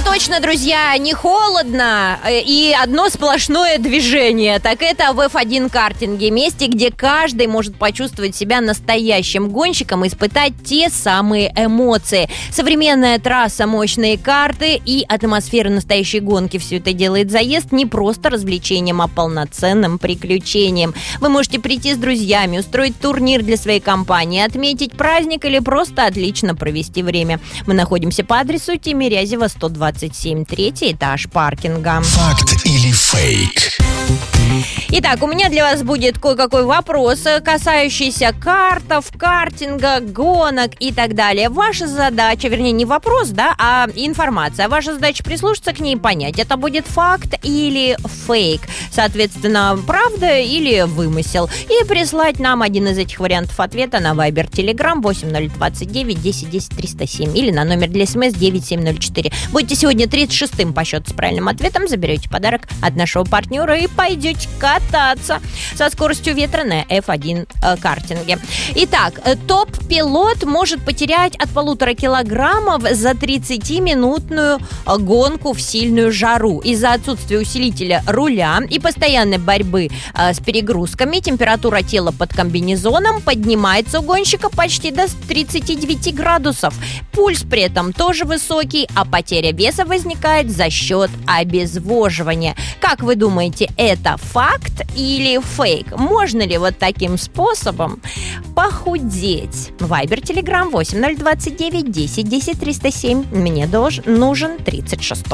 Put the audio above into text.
точно, друзья, не холодно и одно сплошное движение. Так это в F1 картинге, месте, где каждый может почувствовать себя настоящим гонщиком и испытать те самые эмоции. Современная трасса, мощные карты и атмосфера настоящей гонки. Все это делает заезд не просто развлечением, а полноценным приключением. Вы можете прийти с друзьями, устроить турнир для своей компании, отметить праздник или просто отлично провести время. Мы находимся по адресу Тимирязева, 127, третий этаж паркинга. Факт или фейк? Итак, у меня для вас будет кое-какой вопрос, касающийся картов, картинга, гонок и так далее. Ваша задача, вернее, не вопрос, да, а информация. Ваша задача прислушаться к ней и понять, это будет факт или фейк. Соответственно, правда или вымысел. И прислать нам один из этих вариантов ответа на Viber, Telegram 8029 10 10 307 или на номер для СМС 9704. Будете сегодня 36-м по счету с правильным ответом, заберете подарок от нашего партнера и пойдете кататься со скоростью ветра на F1 картинге. Итак, топ-пилот может потерять от 1,5 килограммов за 30-минутную гонку в сильную жару. Из-за отсутствия усилителя руля и постоянной борьбы с перегрузками температура тела под комбинезоном поднимается у гонщика почти до 39 градусов. Пульс при этом тоже высокий, а потеря веса возникает за счет обезвоживания. Как вы думаете, это факт или фейк? Можно ли вот таким способом похудеть? Вайбер, Телеграм 8029 10 10 307. Мне нужен 36.